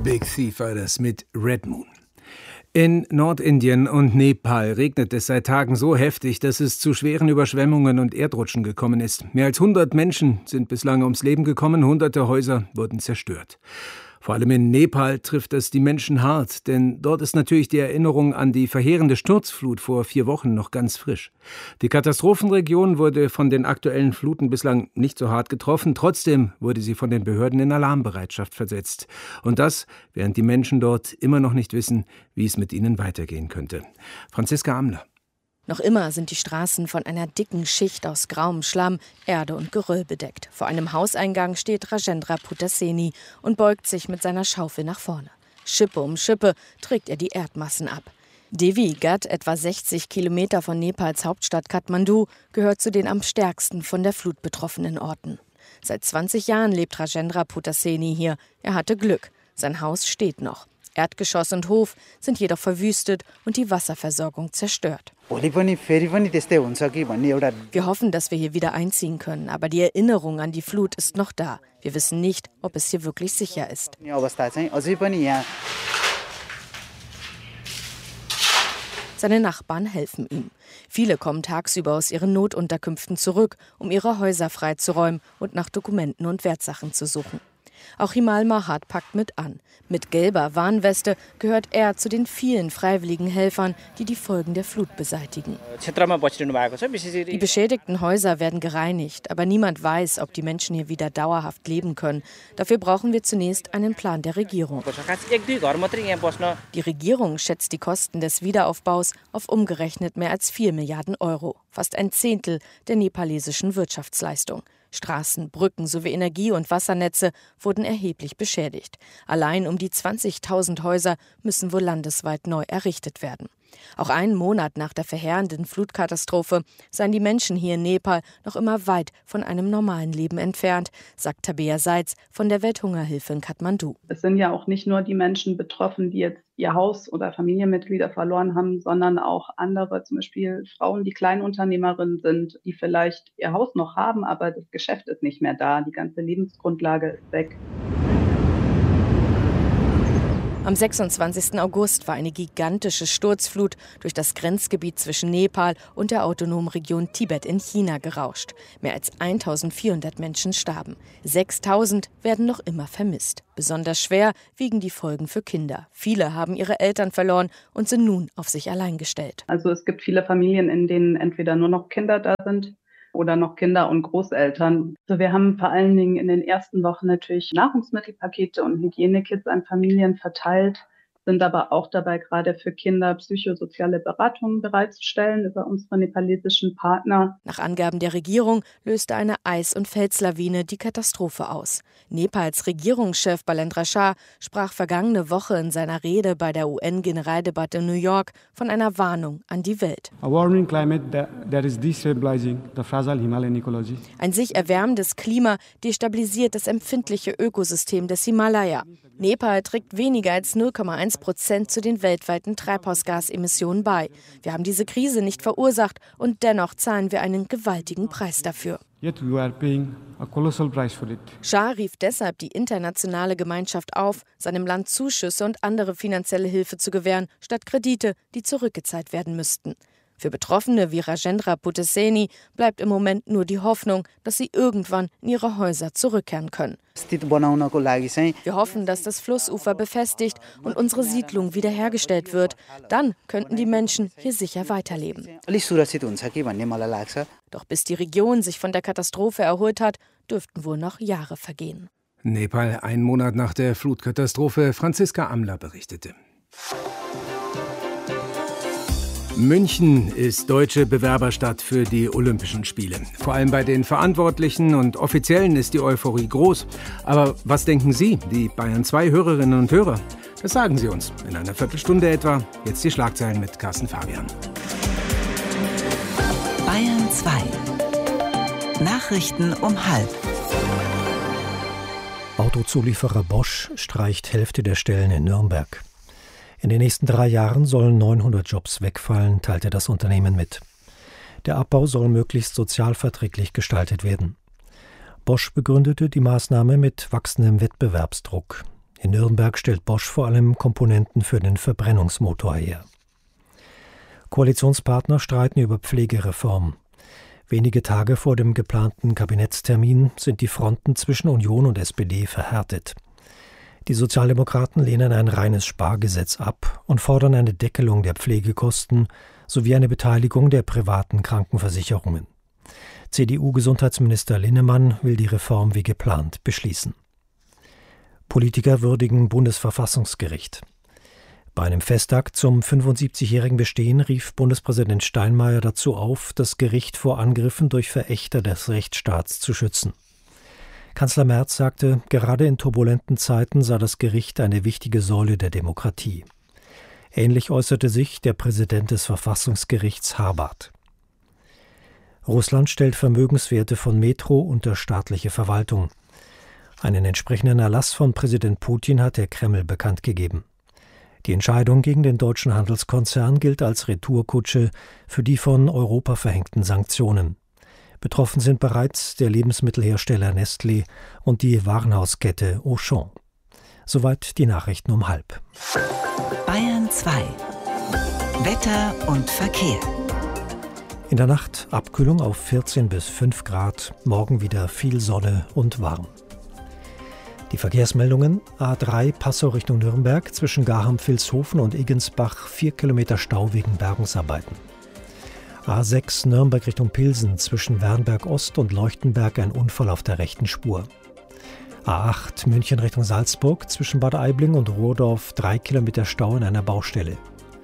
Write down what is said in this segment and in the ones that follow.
Big Thief war das mit Red Moon. In Nordindien und Nepal regnet es seit Tagen so heftig, dass es zu schweren Überschwemmungen und Erdrutschen gekommen ist. Mehr als 100 Menschen sind bislang ums Leben gekommen, hunderte Häuser wurden zerstört. Vor allem in Nepal trifft es die Menschen hart, denn dort ist natürlich die Erinnerung an die verheerende Sturzflut vor 4 Wochen noch ganz frisch. Die Katastrophenregion wurde von den aktuellen Fluten bislang nicht so hart getroffen, trotzdem wurde sie von den Behörden in Alarmbereitschaft versetzt. Und das, während die Menschen dort immer noch nicht wissen, wie es mit ihnen weitergehen könnte. Franziska Amler. Noch immer sind die Straßen von einer dicken Schicht aus grauem Schlamm, Erde und Geröll bedeckt. Vor einem Hauseingang steht Rajendra Putaseni und beugt sich mit seiner Schaufel nach vorne. Schippe um Schippe trägt er die Erdmassen ab. Devi Ghat, etwa 60 Kilometer von Nepals Hauptstadt Kathmandu, gehört zu den am stärksten von der Flut betroffenen Orten. Seit 20 Jahren lebt Rajendra Putaseni hier. Er hatte Glück. Sein Haus steht noch. Erdgeschoss und Hof sind jedoch verwüstet und die Wasserversorgung zerstört. Wir hoffen, dass wir hier wieder einziehen können, aber die Erinnerung an die Flut ist noch da. Wir wissen nicht, ob es hier wirklich sicher ist. Seine Nachbarn helfen ihm. Viele kommen tagsüber aus ihren Notunterkünften zurück, um ihre Häuser freizuräumen und nach Dokumenten und Wertsachen zu suchen. Auch Himal Mahat packt mit an. Mit gelber Warnweste gehört er zu den vielen freiwilligen Helfern, die die Folgen der Flut beseitigen. Die beschädigten Häuser werden gereinigt, aber niemand weiß, ob die Menschen hier wieder dauerhaft leben können. Dafür brauchen wir zunächst einen Plan der Regierung. Die Regierung schätzt die Kosten des Wiederaufbaus auf umgerechnet mehr als 4 Milliarden Euro, fast ein Zehntel der nepalesischen Wirtschaftsleistung. Straßen, Brücken sowie Energie- und Wassernetze wurden erheblich beschädigt. Allein um die 20.000 Häuser müssen wohl landesweit neu errichtet werden. Auch einen Monat nach der verheerenden Flutkatastrophe seien die Menschen hier in Nepal noch immer weit von einem normalen Leben entfernt, sagt Tabea Seitz von der Welthungerhilfe in Kathmandu. Es sind ja auch nicht nur die Menschen betroffen, die jetzt ihr Haus oder Familienmitglieder verloren haben, sondern auch andere, zum Beispiel Frauen, die Kleinunternehmerinnen sind, die vielleicht ihr Haus noch haben, aber das Geschäft ist nicht mehr da, die ganze Lebensgrundlage ist weg. Am 26. August war eine gigantische Sturzflut durch das Grenzgebiet zwischen Nepal und der autonomen Region Tibet in China gerauscht. Mehr als 1400 Menschen starben. 6000 werden noch immer vermisst. Besonders schwer wiegen die Folgen für Kinder. Viele haben ihre Eltern verloren und sind nun auf sich allein gestellt. Also es gibt viele Familien, in denen entweder nur noch Kinder da sind oder noch Kinder und Großeltern. Also wir haben vor allen Dingen in den ersten Wochen natürlich Nahrungsmittelpakete und Hygienekits an Familien verteilt, sind aber auch dabei, gerade für Kinder psychosoziale Beratungen bereitzustellen über unsere nepalesischen Partner. Nach Angaben der Regierung löste eine Eis- und Felslawine die Katastrophe aus. Nepals Regierungschef Balendra Shah sprach vergangene Woche in seiner Rede bei der UN-Generaldebatte in New York von einer Warnung an die Welt. Ein sich erwärmendes Klima destabilisiert das empfindliche Ökosystem des Himalaya. Nepal trägt weniger als 0,1% zu den weltweiten Treibhausgasemissionen bei. Wir haben diese Krise nicht verursacht und dennoch zahlen wir einen gewaltigen Preis dafür. Shah rief deshalb die internationale Gemeinschaft auf, seinem Land Zuschüsse und andere finanzielle Hilfe zu gewähren, statt Kredite, die zurückgezahlt werden müssten. Für Betroffene wie Rajendra Putaseni bleibt im Moment nur die Hoffnung, dass sie irgendwann in ihre Häuser zurückkehren können. Wir hoffen, dass das Flussufer befestigt und unsere Siedlung wiederhergestellt wird. Dann könnten die Menschen hier sicher weiterleben. Doch bis die Region sich von der Katastrophe erholt hat, dürften wohl noch Jahre vergehen. Nepal, ein Monat nach der Flutkatastrophe. Franziska Amler berichtete. München ist deutsche Bewerberstadt für die Olympischen Spiele. Vor allem bei den Verantwortlichen und Offiziellen ist die Euphorie groß. Aber was denken Sie, die Bayern 2 Hörerinnen und Hörer? Das sagen Sie uns in einer Viertelstunde etwa. Jetzt die Schlagzeilen mit Carsten Fabian. Bayern 2. Nachrichten um 12:30. Autozulieferer Bosch streicht Hälfte der Stellen in Nürnberg. In den nächsten 3 Jahren sollen 900 Jobs wegfallen, teilte das Unternehmen mit. Der Abbau soll möglichst sozialverträglich gestaltet werden. Bosch begründete die Maßnahme mit wachsendem Wettbewerbsdruck. In Nürnberg stellt Bosch vor allem Komponenten für den Verbrennungsmotor her. Koalitionspartner streiten über Pflegereform. Wenige Tage vor dem geplanten Kabinettstermin sind die Fronten zwischen Union und SPD verhärtet. Die Sozialdemokraten lehnen ein reines Spargesetz ab und fordern eine Deckelung der Pflegekosten sowie eine Beteiligung der privaten Krankenversicherungen. CDU-Gesundheitsminister Linnemann will die Reform wie geplant beschließen. Politiker würdigen Bundesverfassungsgericht. Bei einem Festakt zum 75-jährigen Bestehen rief Bundespräsident Steinmeier dazu auf, das Gericht vor Angriffen durch Verächter des Rechtsstaats zu schützen. Kanzler Merz sagte, gerade in turbulenten Zeiten sei das Gericht eine wichtige Säule der Demokratie. Ähnlich äußerte sich der Präsident des Verfassungsgerichts Habart. Russland stellt Vermögenswerte von Metro unter staatliche Verwaltung. Einen entsprechenden Erlass von Präsident Putin hat der Kreml bekannt gegeben. Die Entscheidung gegen den deutschen Handelskonzern gilt als Retourkutsche für die von Europa verhängten Sanktionen. Betroffen sind bereits der Lebensmittelhersteller Nestlé und die Warenhauskette Auchan. Soweit die Nachrichten um 12:30. Bayern 2. Wetter und Verkehr. In der Nacht Abkühlung auf 14 bis 5 Grad, morgen wieder viel Sonne und warm. Die Verkehrsmeldungen: A3 Passau Richtung Nürnberg, zwischen Garham-Vilshofen und Igensbach 4 Kilometer Stau wegen Bergungsarbeiten. A6 Nürnberg Richtung Pilsen, zwischen Wernberg Ost und Leuchtenberg ein Unfall auf der rechten Spur. A8 München Richtung Salzburg, zwischen Bad Aibling und Ruhdorf 3 Kilometer Stau in einer Baustelle.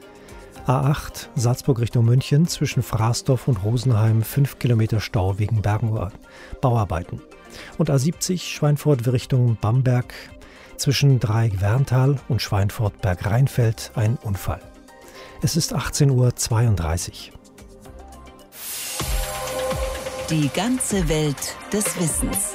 A8 Salzburg Richtung München, zwischen Fraßdorf und Rosenheim 5 Kilometer Stau wegen Bauarbeiten. Und A70 Schweinfurt Richtung Bamberg, zwischen Dreieck-Werntal und Schweinfurt-Berg-Rheinfeld ein Unfall. Es ist 18:32 Uhr. Die ganze Welt des Wissens.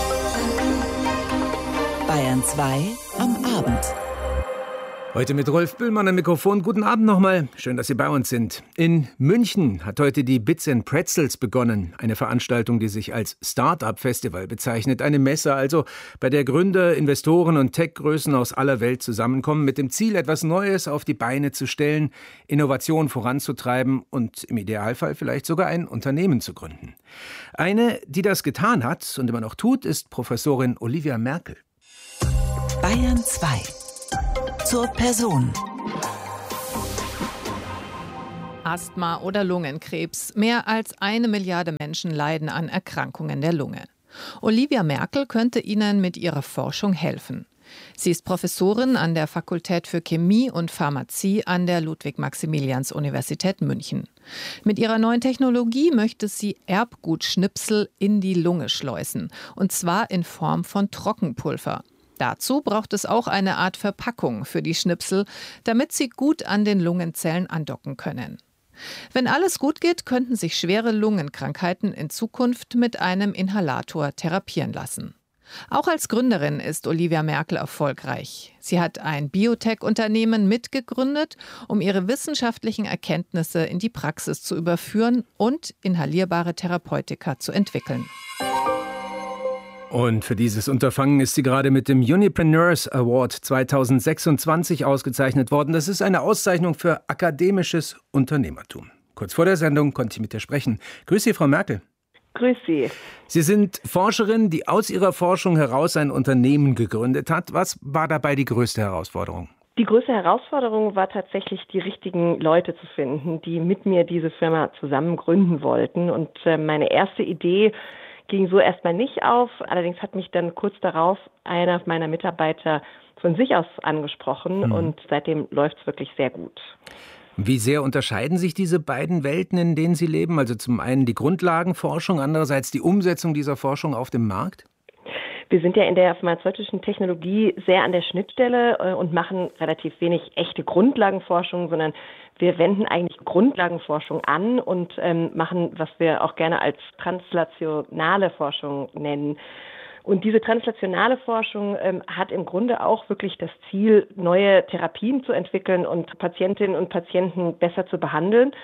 Bayern 2 am Abend. Heute mit Rolf Bühlmann am Mikrofon. Guten Abend nochmal. Schön, dass Sie bei uns sind. In München hat heute die Bits and Pretzels begonnen. Eine Veranstaltung, die sich als Start-up-Festival bezeichnet. Eine Messe also, bei der Gründer, Investoren und Tech-Größen aus aller Welt zusammenkommen, mit dem Ziel, etwas Neues auf die Beine zu stellen, Innovation voranzutreiben und im Idealfall vielleicht sogar ein Unternehmen zu gründen. Eine, die das getan hat und immer noch tut, ist Professorin Olivia Merkel. Bayern 2. Zur Person. Asthma oder Lungenkrebs. Mehr als 1 Milliarde Menschen leiden an Erkrankungen der Lunge. Olivia Merkel könnte ihnen mit ihrer Forschung helfen. Sie ist Professorin an der Fakultät für Chemie und Pharmazie an der Ludwig-Maximilians-Universität München. Mit ihrer neuen Technologie möchte sie Erbgutschnipsel in die Lunge schleusen, und zwar in Form von Trockenpulver. Dazu braucht es auch eine Art Verpackung für die Schnipsel, damit sie gut an den Lungenzellen andocken können. Wenn alles gut geht, könnten sich schwere Lungenkrankheiten in Zukunft mit einem Inhalator therapieren lassen. Auch als Gründerin ist Olivia Merkel erfolgreich. Sie hat ein Biotech-Unternehmen mitgegründet, um ihre wissenschaftlichen Erkenntnisse in die Praxis zu überführen und inhalierbare Therapeutika zu entwickeln. Und für dieses Unterfangen ist sie gerade mit dem Unipreneurs Award 2026 ausgezeichnet worden. Das ist eine Auszeichnung für akademisches Unternehmertum. Kurz vor der Sendung konnte ich mit ihr sprechen. Grüß Sie, Frau Merkel. Grüß Sie. Sie sind Forscherin, die aus ihrer Forschung heraus ein Unternehmen gegründet hat. Was war dabei die größte Herausforderung? Die größte Herausforderung war tatsächlich, die richtigen Leute zu finden, die mit mir diese Firma zusammen gründen wollten. Und meine erste Idee ging so erstmal nicht auf. Allerdings hat mich dann kurz darauf einer meiner Mitarbeiter von sich aus angesprochen und seitdem läuft es wirklich sehr gut. Wie sehr unterscheiden sich diese beiden Welten, in denen Sie leben? Also zum einen die Grundlagenforschung, andererseits die Umsetzung dieser Forschung auf dem Markt? Wir sind ja in der pharmazeutischen Technologie sehr an der Schnittstelle und machen relativ wenig echte Grundlagenforschung, sondern wir wenden eigentlich Grundlagenforschung an und machen, was wir auch gerne als translationale Forschung nennen. Und diese translationale Forschung hat im Grunde auch wirklich das Ziel, neue Therapien zu entwickeln und Patientinnen und Patienten besser zu behandeln.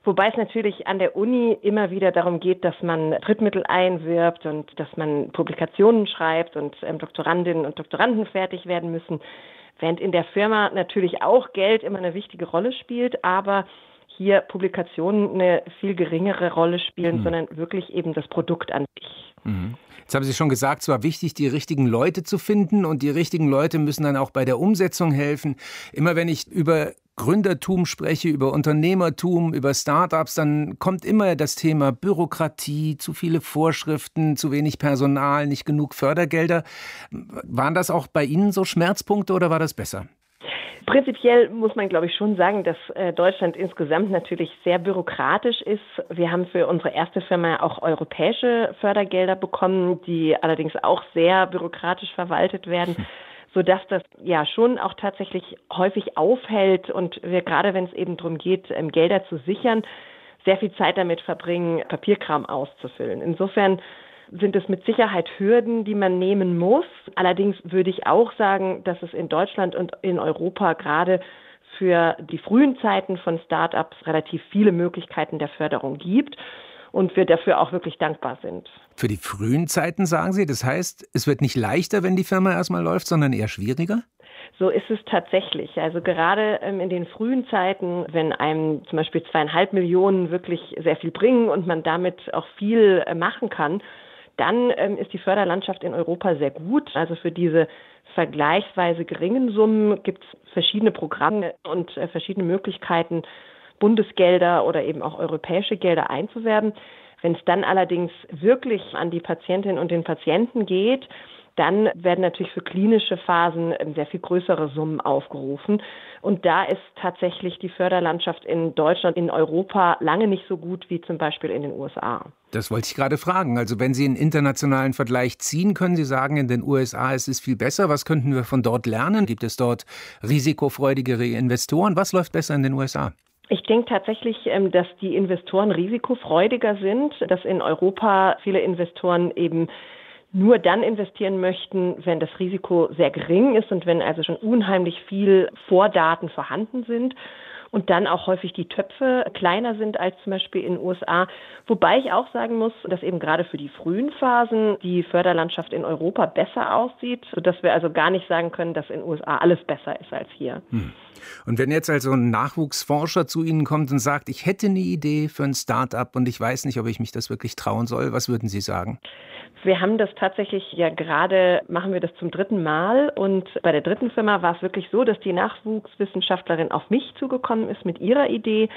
Wobei es natürlich an der Uni immer wieder darum geht, dass man Drittmittel einwirbt und dass man Publikationen schreibt und Doktorandinnen und Doktoranden fertig werden müssen. Während in der Firma natürlich auch Geld immer eine wichtige Rolle spielt, aber hier Publikationen eine viel geringere Rolle spielen, sondern wirklich eben das Produkt an sich. Jetzt haben Sie schon gesagt, es war wichtig, die richtigen Leute zu finden und die richtigen Leute müssen dann auch bei der Umsetzung helfen. Immer wenn ich über Gründertum spreche, über Unternehmertum, über Start-ups, dann kommt immer das Thema Bürokratie, zu viele Vorschriften, zu wenig Personal, nicht genug Fördergelder. Waren das auch bei Ihnen so Schmerzpunkte oder war das besser? Prinzipiell muss man, glaube ich, schon sagen, dass Deutschland insgesamt natürlich sehr bürokratisch ist. Wir haben für unsere erste Firma auch europäische Fördergelder bekommen, die allerdings auch sehr bürokratisch verwaltet werden, sodass das ja schon auch tatsächlich häufig aufhält und wir gerade, wenn es eben darum geht, Gelder zu sichern, sehr viel Zeit damit verbringen, Papierkram auszufüllen. Insofern sind es mit Sicherheit Hürden, die man nehmen muss. Allerdings würde ich auch sagen, dass es in Deutschland und in Europa gerade für die frühen Zeiten von Start-ups relativ viele Möglichkeiten der Förderung gibt und wir dafür auch wirklich dankbar sind. Für die frühen Zeiten, sagen Sie? Das heißt, es wird nicht leichter, wenn die Firma erstmal läuft, sondern eher schwieriger? So ist es tatsächlich. Also gerade in den frühen Zeiten, wenn einem zum Beispiel 2,5 Millionen wirklich sehr viel bringen und man damit auch viel machen kann, dann ist die Förderlandschaft in Europa sehr gut. Also für diese vergleichsweise geringen Summen gibt es verschiedene Programme und verschiedene Möglichkeiten, Bundesgelder oder eben auch europäische Gelder einzuwerben. Wenn es dann allerdings wirklich an die Patientinnen und den Patienten geht, dann werden natürlich für klinische Phasen sehr viel größere Summen aufgerufen. Und da ist tatsächlich die Förderlandschaft in Deutschland, in Europa lange nicht so gut wie zum Beispiel in den USA. Das wollte ich gerade fragen. Also wenn Sie einen internationalen Vergleich ziehen, können Sie sagen, in den USA ist es viel besser. Was könnten wir von dort lernen? Gibt es dort risikofreudigere Investoren? Was läuft besser in den USA? Ich denke tatsächlich, dass die Investoren risikofreudiger sind, dass in Europa viele Investoren eben nur dann investieren möchten, wenn das Risiko sehr gering ist und wenn also schon unheimlich viel Vordaten vorhanden sind und dann auch häufig die Töpfe kleiner sind als zum Beispiel in den USA. Wobei ich auch sagen muss, dass eben gerade für die frühen Phasen die Förderlandschaft in Europa besser aussieht, sodass wir also gar nicht sagen können, dass in den USA alles besser ist als hier. Und wenn jetzt also ein Nachwuchsforscher zu Ihnen kommt und sagt, ich hätte eine Idee für ein Start-up und ich weiß nicht, ob ich mich das wirklich trauen soll, was würden Sie sagen? Wir haben das tatsächlich ja gerade, machen wir das zum 3. Mal und bei der 3. Firma war es wirklich so, dass die Nachwuchswissenschaftlerin auf mich zugekommen ist mit ihrer Idee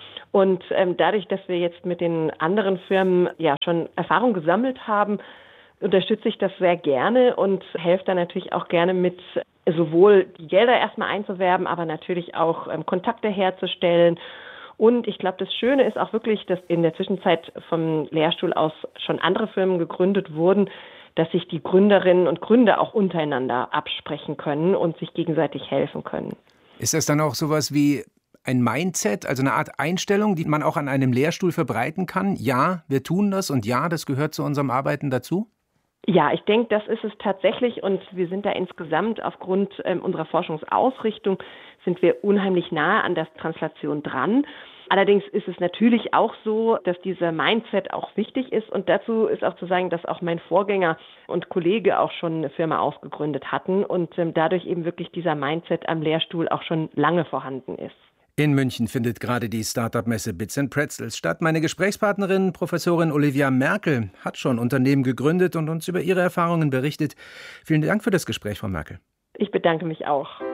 und dadurch, dass wir jetzt mit den anderen Firmen ja schon Erfahrung gesammelt haben, unterstütze ich das sehr gerne und helfe dann natürlich auch gerne mit, sowohl die Gelder erstmal einzuwerben, aber natürlich auch Kontakte herzustellen. Und ich glaube, das Schöne ist auch wirklich, dass in der Zwischenzeit vom Lehrstuhl aus schon andere Firmen gegründet wurden, dass sich die Gründerinnen und Gründer auch untereinander absprechen können und sich gegenseitig helfen können. Ist das dann auch sowas wie ein Mindset, also eine Art Einstellung, die man auch an einem Lehrstuhl verbreiten kann? Ja, wir tun das und ja, das gehört zu unserem Arbeiten dazu? Ja, ich denke, das ist es tatsächlich und wir sind da insgesamt aufgrund unserer Forschungsausrichtung sind wir unheimlich nahe an der Translation dran. Allerdings ist es natürlich auch so, dass dieser Mindset auch wichtig ist und dazu ist auch zu sagen, dass auch mein Vorgänger und Kollege auch schon eine Firma ausgegründet hatten und dadurch eben wirklich dieser Mindset am Lehrstuhl auch schon lange vorhanden ist. In München findet gerade die Start-up-Messe Bits & Pretzels statt. Meine Gesprächspartnerin, Professorin Olivia Merkel, hat schon Unternehmen gegründet und uns über ihre Erfahrungen berichtet. Vielen Dank für das Gespräch, Frau Merkel. Ich bedanke mich auch.